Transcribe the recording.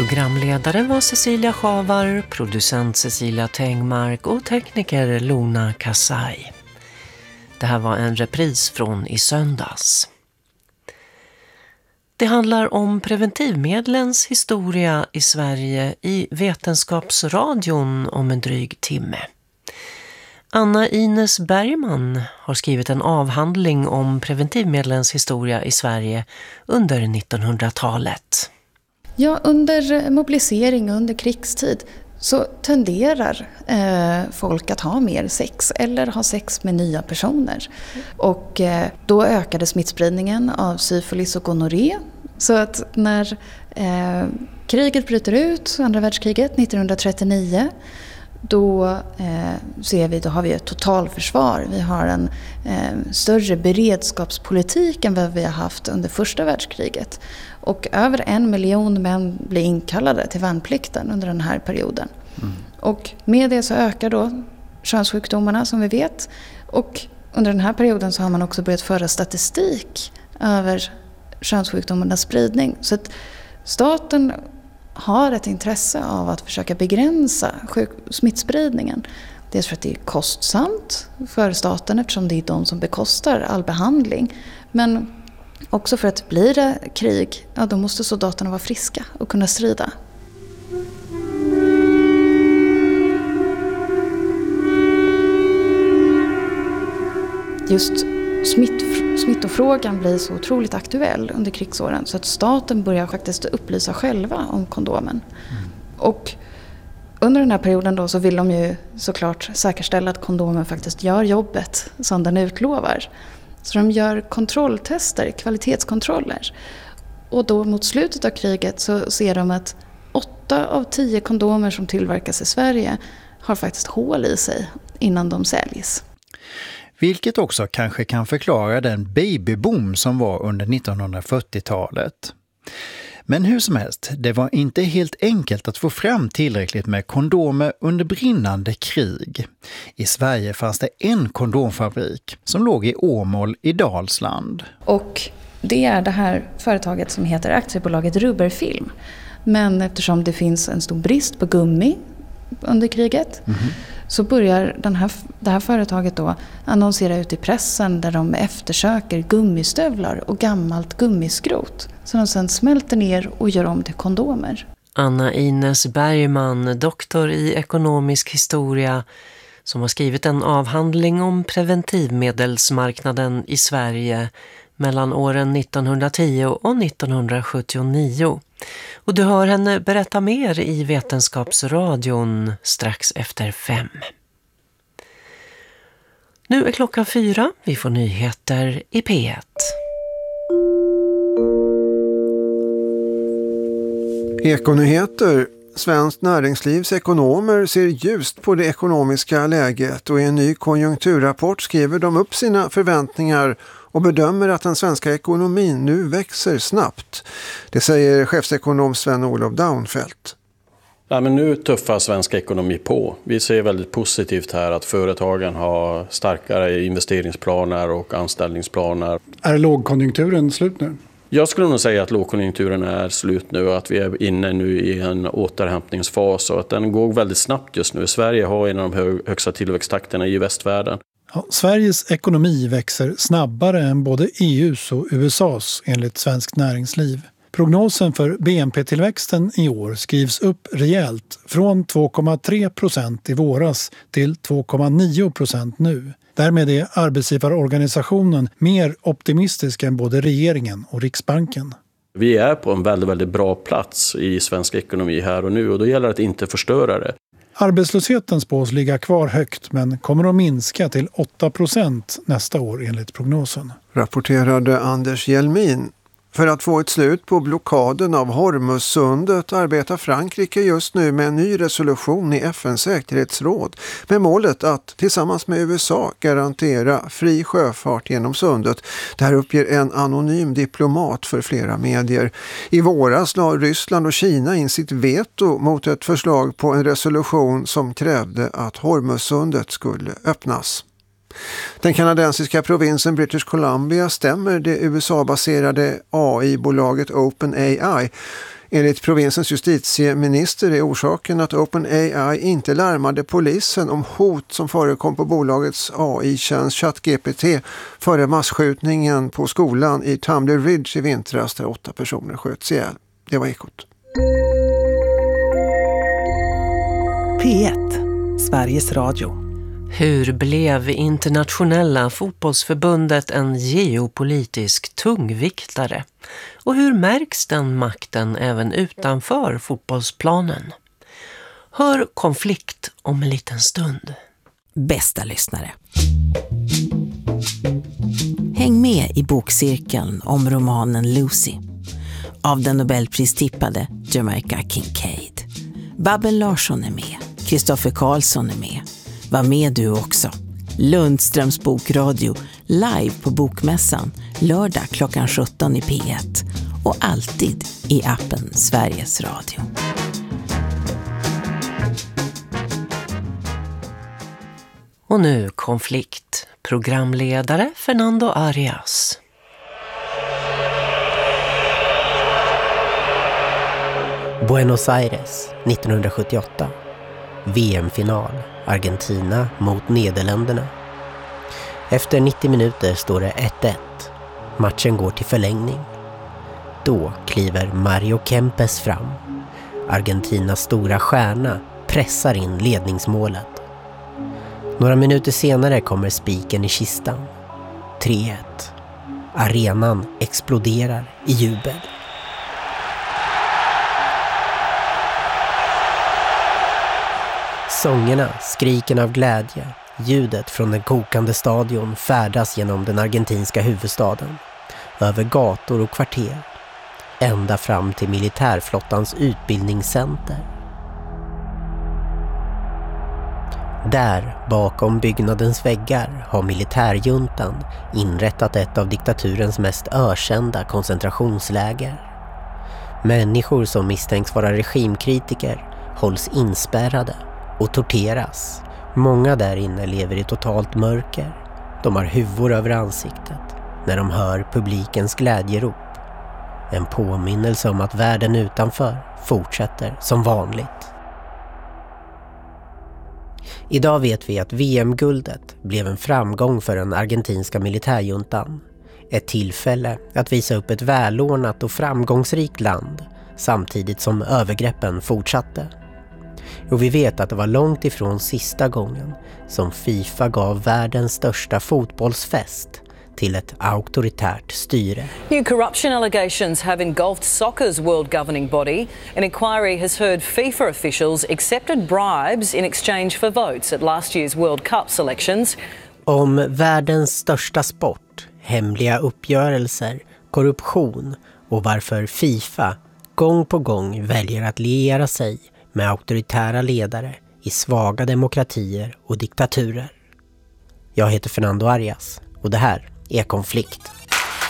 Programledare var Cecilia Schavar, producent Cecilia Tengmark och tekniker Lona Kassai. Det här var en repris från i söndags. Det handlar om preventivmedlens historia i Sverige i Vetenskapsradion om en dryg timme. Anna Ines Bergman har skrivit en avhandling om preventivmedlens historia i Sverige under 1900-talet. Ja, under mobilisering och under krigstid så tenderar folk att ha mer sex eller ha sex med nya personer. Och då ökade smittspridningen av syfilis och gonorré. Så att när kriget bryter ut, andra världskriget 1939, då har vi ett totalförsvar. Vi har en större beredskapspolitik än vad vi har haft under första världskriget. Och över 1 miljon män blir inkallade till värnplikten under den här perioden. Mm. Och med det så ökar då könssjukdomarna som vi vet. Och under den här perioden så har man också börjat föra statistik över könssjukdomarnas spridning. Så att staten har ett intresse av att försöka begränsa smittspridningen. Dels för att det är kostsamt för staten eftersom det är de som bekostar all behandling. Men också för att blir det krig, ja, då måste soldaterna vara friska och kunna strida. Just smittofrågan blir så otroligt aktuell under krigsåren så att staten börjar faktiskt upplysa själva om kondomen. Mm. Och under den här perioden då så vill de ju såklart säkerställa att kondomen faktiskt gör jobbet som den utlovar. Så de gör kontrolltester, kvalitetskontroller. Och då mot slutet av kriget så ser de att 8 av 10 kondomer som tillverkas i Sverige har faktiskt hål i sig innan de säljs. Vilket också kanske kan förklara den babyboom som var under 1940-talet. Men hur som helst, det var inte helt enkelt att få fram tillräckligt med kondomer under brinnande krig. I Sverige fanns det en kondomfabrik som låg i Åmål i Dalsland. Och det är det här företaget som heter aktiebolaget Rubberfilm. Men eftersom det finns en stor brist på gummi under kriget så börjar det här företaget då annonsera ut i pressen där de eftersöker gummistövlar och gammalt gummiskrot som de sedan smälter ner och gör om till kondomer. Anna Ines Bergman, doktor i ekonomisk historia, som har skrivit en avhandling om preventivmedelsmarknaden i Sverige mellan åren 1910 och 1979. Och du hör henne berätta mer i Vetenskapsradion strax efter 5. Nu är klockan 4. Vi får nyheter i P1. Ekonyheter. Svenskt näringslivs ekonomer ser ljust på det ekonomiska läget och i en ny konjunkturrapport skriver de upp sina förväntningar och bedömer att den svenska ekonomin nu växer snabbt. Det säger chefsekonom Sven-Olof Daunfeldt. Ja, men nu tuffar svenska ekonomi på. Vi ser väldigt positivt här att företagen har starkare investeringsplaner och anställningsplaner. Är lågkonjunkturen slut nu? Jag skulle nog säga att lågkonjunkturen är slut nu och att vi är inne nu i en återhämtningsfas och att den går väldigt snabbt just nu. Sverige har en av de högsta tillväxttakterna i västvärlden. Ja, Sveriges ekonomi växer snabbare än både EUs och USAs enligt Svenskt Näringsliv. Prognosen för BNP-tillväxten i år skrivs upp rejält från 2,3% i våras till 2,9% nu. Därmed är arbetsgivarorganisationen mer optimistisk än både regeringen och Riksbanken. Vi är på en väldigt, väldigt bra plats i svensk ekonomi här och nu och då gäller det att inte förstöra det. Arbetslösheten spås ligga kvar högt men kommer att minska till 8% nästa år enligt prognosen. Rapporterade Anders Hjelmin. För att få ett slut på blockaden av Hormuzsundet arbetar Frankrike just nu med en ny resolution i FN:s säkerhetsråd med målet att tillsammans med USA garantera fri sjöfart genom sundet. Det här uppger en anonym diplomat för flera medier. I våras la Ryssland och Kina in sitt veto mot ett förslag på en resolution som krävde att Hormuzsundet skulle öppnas. Den kanadensiska provinsen British Columbia stämmer det USA-baserade AI-bolaget OpenAI. Enligt provinsens justitieminister är orsaken att OpenAI inte larmade polisen om hot som förekom på bolagets AI-tjänst ChatGPT före masskjutningen på skolan i Tumbler Ridge i vintras där 8 personer sköts ihjäl. Det var Ekot. P1, Sveriges Radio. Hur blev Internationella fotbollsförbundet en geopolitisk tungviktare? Och hur märks den makten även utanför fotbollsplanen? Hör Konflikt om en liten stund. Bästa lyssnare. Häng med i bokcirkeln om romanen Lucy av den Nobelpristippade Jamaica Kincaid. Babben Larsson är med. Kristoffer Karlsson är med. Var med du också. Lundströms bokradio live på Bokmässan lördag klockan 17 i P1 och alltid i appen Sveriges Radio. Och nu Konflikt. Programledare Fernando Arias. Buenos Aires 1978. VM-final. Argentina mot Nederländerna. Efter 90 minuter står det 1-1. Matchen går till förlängning. Då kliver Mario Kempes fram. Argentinas stora stjärna pressar in ledningsmålet. Några minuter senare kommer spiken i kistan. 3-1. Arenan exploderar i jubel. Sångerna, skriken av glädje, ljudet från den kokande stadion färdas genom den argentinska huvudstaden, över gator och kvarter, ända fram till militärflottans utbildningscenter. Där, bakom byggnadens väggar, har militärjuntan inrättat ett av diktaturens mest ökända koncentrationsläger. Människor som misstänks vara regimkritiker hålls inspärrade och torteras. Många där inne lever i totalt mörker. De har huvor över ansiktet när de hör publikens glädjerop. En påminnelse om att världen utanför fortsätter som vanligt. Idag vet vi att VM-guldet blev en framgång för den argentinska militärjuntan. Ett tillfälle att visa upp ett välordnat och framgångsrikt land samtidigt som övergreppen fortsatte. Och vi vet att det var långt ifrån sista gången som FIFA gav världens största fotbollsfest till ett auktoritärt styre. New corruption allegations have engulfed soccer's world governing body. An inquiry has heard FIFA officials accepted bribes in exchange for votes at last year's World Cup selections. Om världens största sport, hemliga uppgörelser, korruption och varför FIFA gång på gång väljer att liera sig med auktoritära ledare i svaga demokratier och diktaturer. Jag heter Fernando Arias och det här är Konflikt.